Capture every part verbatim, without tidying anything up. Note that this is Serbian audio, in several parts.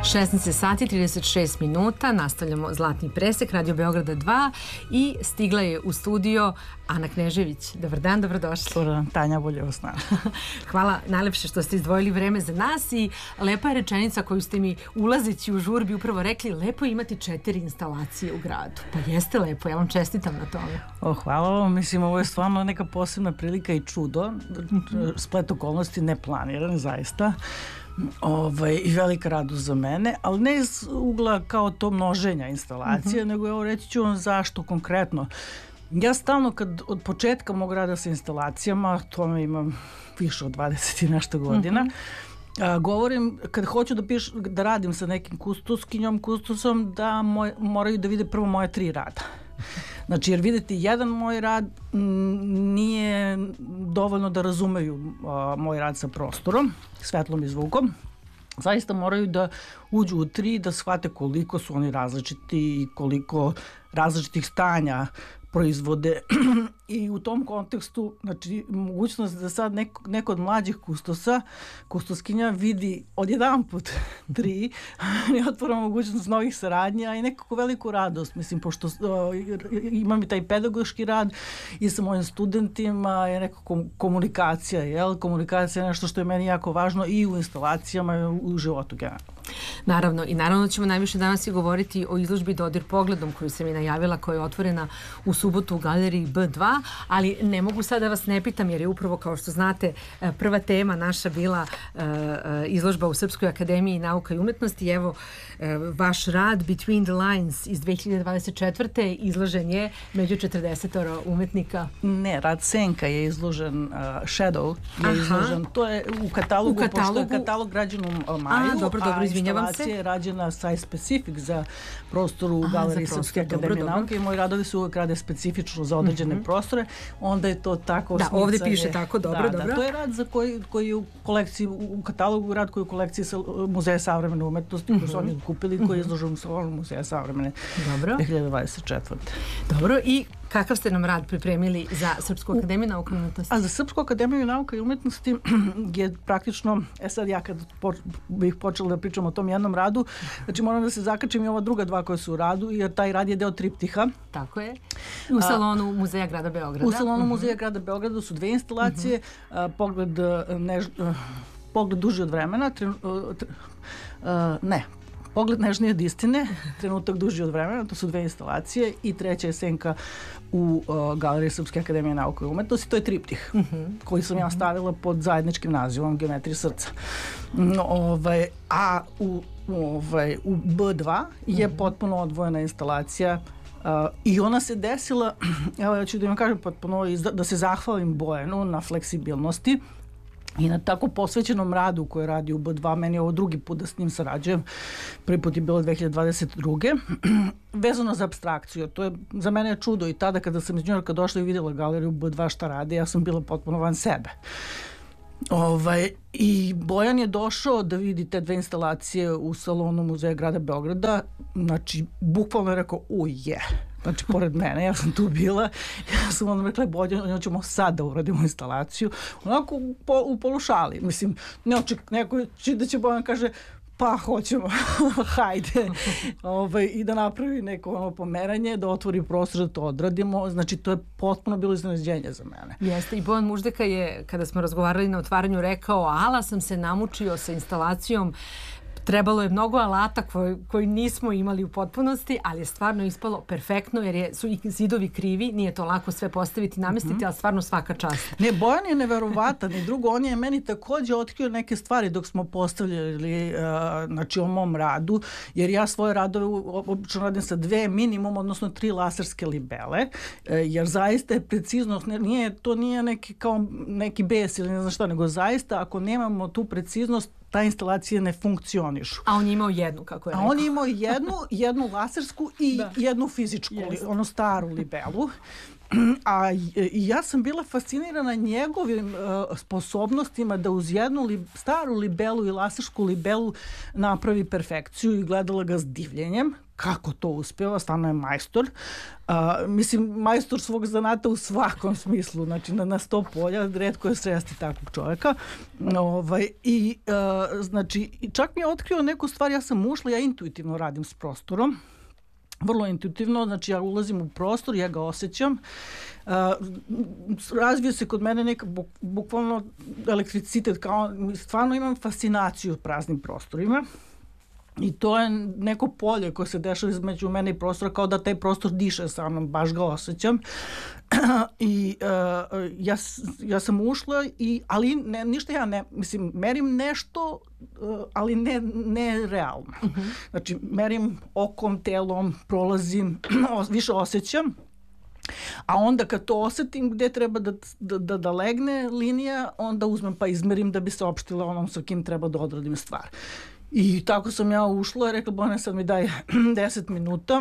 šesnaest sati trideset šest minuta, nastavljamo Zlatni presek, Radio Beograda dva i stigla je u studio Ana Knežević. Dobar dan, dobrodošli. Dobar dan, Tanja Boljevo-Sna. Hvala najlepše što ste izdvojili vreme za nas i lepa je rečenica koju ste mi ulazeći u žurbi upravo rekli, lepo je imati četiri instalacije u gradu. Pa jeste lepo, ja vam čestitam na tome. O, hvala vam, mislim, ovo je stvarno neka posebna prilika i čudo, splet okolnosti neplaniran, zaista. Ovaj, i velika radost za mene, ali ne iz ugla kao to množenja instalacije, mm-hmm. nego evo reći ću vam zašto konkretno. Ja stalno kad od početka mog rada sa instalacijama, tome imam više od dvadeset i nešto godina, mm-hmm. a, govorim kad hoću da, piš, da radim sa nekim kustuskinjom, kustusom, da moj, moraju da vide prvo moje tri rada. Znači, jer videti jedan moj rad m, nije dovoljno da razumeju a, moj rad sa prostorom, svetlom i zvukom. Zaista moraju da uđu u tri, da shvate koliko su oni različiti i koliko različitih stanja proizvode i u tom kontekstu, znači, mogućnost da sad neko, neko od mlađih kustosa, kustoskinja vidi odjedan put tri i otvara mogućnost novih saradnja i nekako veliku radost, mislim, pošto uh, imam i taj pedagoški rad i sa mojim studentima je nekako komunikacija, jel? Komunikacija je nešto što je meni jako važno i u instalacijama i u životu generalno. Naravno, i naravno ćemo najviše danas i govoriti o izložbi Dodir pogledom koju sam i najavila, koja je otvorena u subotu u galeriji B dva, ali ne mogu sad da vas ne pitam jer je upravo, kao što znate, prva tema naša bila uh, izložba u Srpskoj akademiji nauka i umetnosti. Evo, uh, vaš rad Between the Lines iz dve hiljade dvadeset četvrte izložen je među četrdeset umetnika. Ne, rad Senka je izložen, uh, Shadow je Aha. izložen, to je u katalogu, u katalogu, pošto je katalog rađen u maju, a, dobro, dobro, a izvinjavam se. je rađena site specific za prostor u galeriji Srpske akademije nauke i moji radovi su uvek rade specifično za određene mm-hmm. prostore, onda je to tako da, ovde piše tako, dobro, da, dobro. Da, to je rad za koji, koji je u kolekciji, u katalogu rad koji je u kolekciji Muzeja savremene umetnosti, mm-hmm. koji su oni kupili, koji je izložen u salonu Muzeja savremene dve hiljade dvadeset četvrte. Dobro, i kakav ste nam rad pripremili za Srpsku akademiju nauka i umetnosti? A za Srpsku akademiju nauka i umetnosti je praktično, e sad ja kad po, bih počela da pričam o tom jednom radu, znači moram da se zakačim i ova druga dva koja su u radu, jer taj rad je deo triptiha. Tako je. U salonu a, Muzeja grada Beograda. U salonu uh-huh. Muzeja grada Beograda su dve instalacije, uh-huh. a, pogled, než, a, pogled duži od vremena, tren, a, tre, a, ne, Pogled nežnije od istine, trenutak duži od vremena, to su dve instalacije i treća je Senka u uh, galeriji Srpske akademije nauka i umetnosti, to je triptih, uh-huh. koji sam ja stavila pod zajedničkim nazivom Geometrija srca. No, ovaj, a u, ovaj, u B dva je uh-huh. potpuno odvojena instalacija uh, i ona se desila, evo ja ću da vam kažem potpuno, da se zahvalim Bojanu na fleksibilnosti i na tako posvećenom radu koji radi u B dva, meni je ovo drugi put da s njim sarađujem, prvi put je bilo dve hiljade dvadeset druge vezano za apstrakciju, to je za mene je čudo i tada kada sam iz Njujorka došla i vidjela galeriju B dva šta radi, ja sam bila potpuno van sebe. Ovaj, i Bojan je došao da vidi te dve instalacije u salonu Muzeja grada Beograda, znači bukvalno je rekao, u je, znači pored mene, ja sam tu bila, ja sam onda rekla, Bojan, ćemo sad da uradimo instalaciju, onako u, po, u polušali, mislim, ne oček, neko da će Bojan kaže, pa hoćemo, hajde, ovaj, i da napravi neko ono pomeranje, da otvori prostor da to odradimo, znači to je potpuno bilo iznenađenje za mene. Jeste, i Bojan Muždeka je, kada smo razgovarali na otvaranju, rekao, ala sam se namučio sa instalacijom, trebalo je mnogo alata koji, koji nismo imali u potpunosti, ali je stvarno ispalo perfektno jer je, su i zidovi krivi, nije to lako sve postaviti, namestiti, mm-hmm. ali stvarno svaka čast. Ne, Bojan je neverovatan i drugo, on je meni takođe otkrio neke stvari dok smo postavljali uh, znači o mom radu, jer ja svoje radove obično radim sa dve minimum, odnosno tri laserske libele, uh, jer zaista je preciznost, ne, nije, to nije neki, kao neki bes ili ne znam šta, nego zaista ako nemamo tu preciznost, ta instalacija ne funkcionišu. A on je imao jednu, kako je rekao. A on je imao jednu, jednu lasersku i da. jednu fizičku, yes. li, onu staru libelu. A ja sam bila fascinirana njegovim uh, sposobnostima da uz jednu li, staru libelu i lasersku libelu napravi perfekciju i gledala ga s divljenjem. kako to uspeva, stvarno je majstor. Uh, mislim, majstor svog zanata u svakom smislu, znači na, na sto polja, retko je sresti takvog čovjeka. Ovaj, i, uh, znači, čak mi je otkrio neku stvar, ja sam ušla, ja intuitivno radim s prostorom, vrlo intuitivno, znači ja ulazim u prostor, ja ga osjećam. Uh, razvije se kod mene neka buk, bukvalno elektricitet, kao stvarno imam fascinaciju praznim prostorima. I to je neko polje koje se dešava između mene i prostora, kao da taj prostor diše sa mnom, baš ga osjećam. I uh, ja, ja sam ušla, i, ali ne, ništa ja ne, mislim, merim nešto, uh, ali ne, ne realno. Uh-huh. Znači, merim okom, telom, prolazim, više osjećam. A onda kad to osetim gde treba da, da, da legne linija, onda uzmem pa izmerim da bi se opštila onom sa kim treba da odradim stvar. I tako sam ja ušla i rekla, Bojana, sad mi daj deset minuta.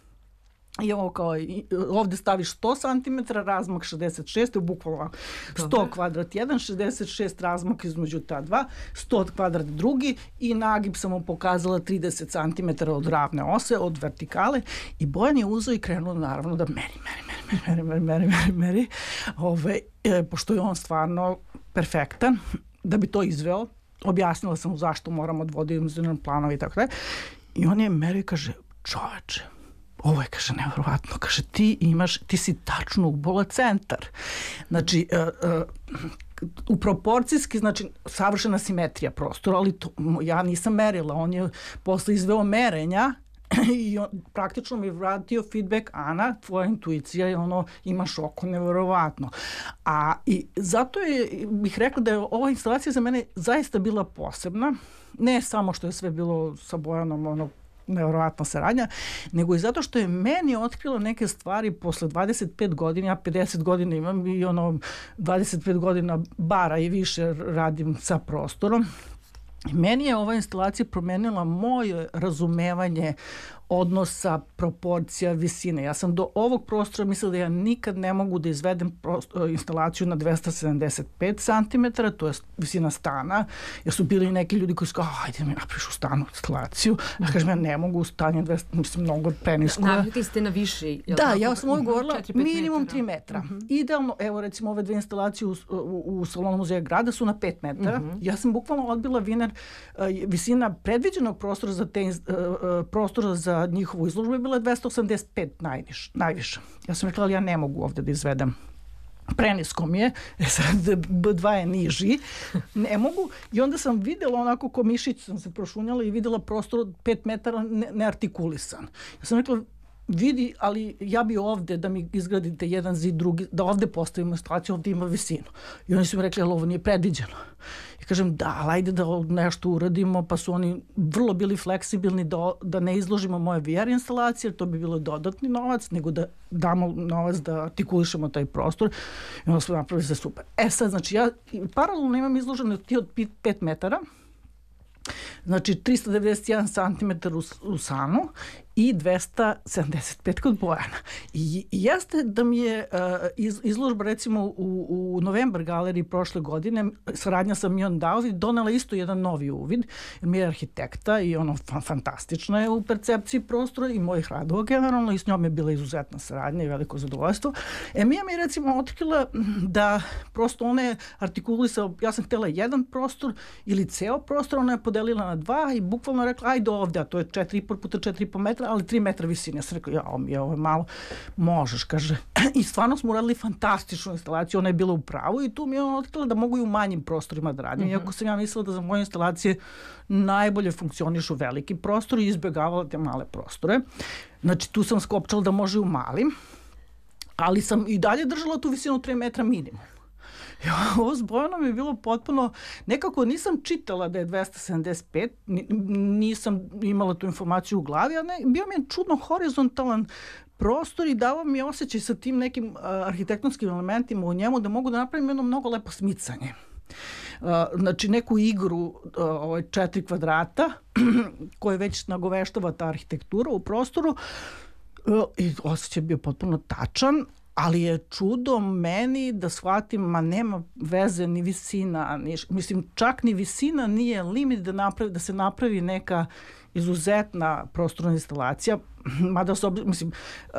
I ovo kao, ovde staviš sto centimetara, razmak šezdeset šest, bukvalno sto kvadrat jedan, šezdeset šest razmak između ta dva, sto kvadrat drugi i nagib sam mu pokazala trideset centimetara od ravne ose, od vertikale, i Bojan je uzeo i krenuo naravno da meri, meri, meri, meri, meri, meri, meri, ove, e, pošto je on stvarno perfektan, da bi to izveo. Objasnila sam mu zašto moramo odvoditi planove i tako da. I on je meri i kaže, čoveče, ovo je, kaže, nevjerovatno, kaže, ti imaš, ti si tačno ubola centar. Znači, uh, uh, u proporcijski, znači, savršena simetrija prostora, ali to, ja nisam merila, on je posle izveo merenja i on praktično mi vratio feedback, Ana, tvoja intuicija je ono, imaš oko nevjerovatno. A i zato je, bih rekla da je ova instalacija za mene zaista bila posebna, ne samo što je sve bilo sa Bojanom, ono, nevjerovatna saradnja, nego i zato što je meni otkrilo neke stvari posle dvadeset pet godina, ja pedeset godina imam i ono dvadeset pet godina bara i više radim sa prostorom. Meni je ova instalacija promenila moje razumevanje odnosa, proporcija, visine. Ja sam do ovog prostora mislila da ja nikad ne mogu da izvedem prostor, instalaciju na dvesta sedamdeset pet centimetara, to je visina stana, jer su bili neki ljudi koji su kao, ajde mi napriš u stanu instalaciju, a kažem, ja ne mogu u stanu dvesta, mislim, mnogo prenisko. Navikli ste na više. Da, tako? Ja sam ovo govorila minimum tri metra. Uh-huh. Idealno, evo recimo ove dve instalacije u, u, u salonu muzeja grada su na pet metara. Uh-huh. Ja sam bukvalno odbila Viner, uh, visina predviđenog prostora za te, uh, uh, prostora za njihovu izložbu je bila dvesta osamdeset pet najviš, najviša. Ja sam rekla, ali ja ne mogu ovde da izvedem. Prenisko mi je, sad B dva je niži, ne mogu, i onda sam videla onako ko mišić, sam se prošunjala i videla prostor od pet metara ne, neartikulisan. Ja sam rekla, vidi, ali ja bi ovde da mi izgradite jedan zid, drugi, da ovde postavimo instalaciju, ovde ima visinu. I oni su mi rekli, ali ovo nije predviđeno. I kažem, da, ali ajde da nešto uradimo, pa su oni vrlo bili fleksibilni da, da ne izložimo moje V R instalacije, jer to bi bilo dodatni novac, nego da damo novac da artikulišemo taj prostor. I onda smo napravili sve super. E sad, znači, ja paralelno imam izloženo ti od pet metara, znači trista devedeset jedan centimetar u, u Sanu i dvesta sedamdeset pet kod Bojana. I, i jeste da mi je uh, iz, izložba recimo u, u Novembar galeriji prošle godine, saradnja sa Mion Daovi, donela isto jedan novi uvid, jer mi je arhitekta i ono fan, fantastična je u percepciji prostora i mojih radova generalno, i s njom je bila izuzetna saradnja i veliko zadovoljstvo. E, Mija mi je recimo otkrila da prosto ona je artikulisala, ja sam htjela jedan prostor ili ceo prostor, ona je podelila na dva i bukvalno rekla, ajde ovde, a to je četiri i po puta četiri i po metra, ali tri metra visine. Ja sam rekao, ja, mi je ovo malo, možeš, kaže. I stvarno smo uradili fantastičnu instalaciju, ona je bila u pravu i tu mi je ona otkrila da mogu i u manjim prostorima da radim, mm-hmm. iako sam ja mislila da za moje instalacije najbolje funkcionišu veliki prostor i izbjegavala te male prostore. Znači, tu sam skopčala da može u malim, ali sam i dalje držala tu visinu tri metra minimum. Ja, ovo s Bojanom je bilo potpuno, nekako nisam čitala da je dvesta sedamdeset pet, nisam imala tu informaciju u glavi, a ne, bio mi je čudno horizontalan prostor i dao mi je osjećaj sa tim nekim uh, arhitektonskim elementima u njemu da mogu da napravim jedno mnogo lepo smicanje. Uh, znači neku igru uh, ovaj, četiri kvadrata koje već nagoveštava ta arhitektura u prostoru uh, i osjećaj je bio potpuno tačan. ali je čudo meni da shvatim, ma nema veze ni visina, ni, mislim čak ni visina nije limit da, napravi, da se napravi neka izuzetna prostorna instalacija, mada se, mislim,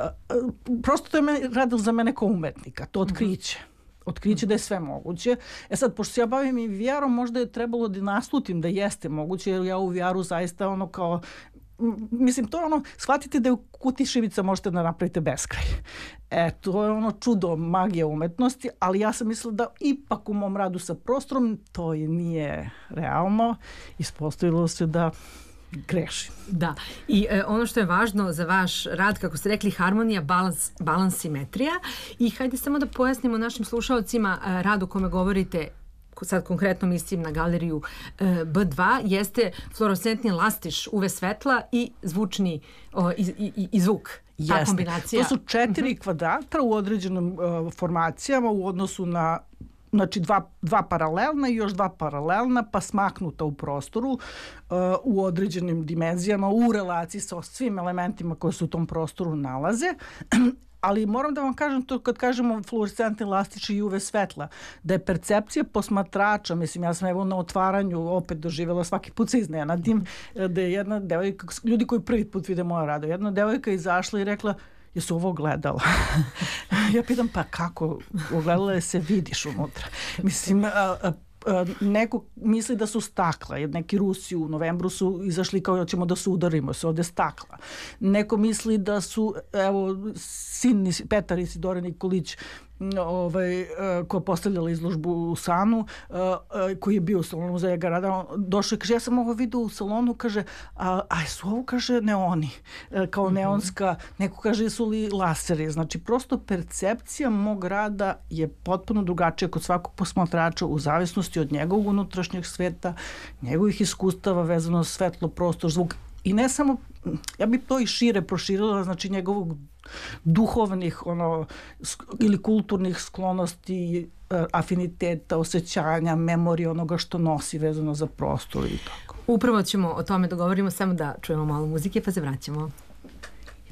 prosto to je meni, radilo za mene kao umetnika, to otkriće. Otkriće da je sve moguće. E sad, pošto se ja bavim i V R-om, možda je trebalo da naslutim da jeste moguće, jer ja u V R-u zaista ono kao, mislim, to je ono, shvatite da je u kutiji šibica možete da napravite beskraj. E, to je ono čudo, magija umetnosti, ali ja sam mislila da ipak u mom radu sa prostorom to i nije realno. Ispostavilo se da grešim. Da. I e, ono što je važno za vaš rad, kako ste rekli, harmonija, balans, balans, simetrija. I hajde samo da pojasnimo našim slušalcima e, rad o kome govorite, sad konkretno mislim na galeriju e, B dva, jeste fluorescentni lastiš U V svetla i zvučni o, i, i, i zvuk. Ta kombinacija. To su četiri uh-huh. kvadrata u određenim uh, formacijama u odnosu na, znači dva, dva paralelna i još dva paralelna, pa smaknuta u prostoru uh, u određenim dimenzijama, u relaciji sa svim elementima koji se u tom prostoru nalaze. Ali moram da vam kažem to kad kažemo fluorescentni lastič i U V svetla, da je percepcija posmatrača, mislim ja sam evo na otvaranju opet doživjela, svaki put se iznenadim, da je jedna devojka, ljudi koji prvi put vide moje rado, jedna devojka izašla i rekla, jesu ovo gledala? Ja pitam, pa kako? Ogledala je se vidiš unutra. Mislim, a, a, neko misli da su stakla, jer neki Rusi u novembru su izašli kao ćemo da se udarimo, se ovde stakla. Neko misli da su, evo, sin Petar Isidore Nikolić, ovaj, koja je postavljala izložbu u Sanu, koji je bio u salonu Muzeja Garada, došao i kaže, ja sam ovo vidio u salonu, kaže, a, a su ovo, kaže, neoni, kao neonska, neko kaže, su li laseri, znači prosto percepcija mog rada je potpuno drugačija kod svakog posmatrača u zavisnosti od njegovog unutrašnjeg sveta, njegovih iskustava vezano za svetlo, prostor, zvuk. I ne samo, ja bih to i šire proširila, znači njegovog duhovnih ono, ili kulturnih sklonosti, afiniteta, osjećanja, memorije onoga što nosi vezano za prostor i tako. Upravo ćemo o tome dogovorimo, samo da čujemo malo muzike pa se vraćamo.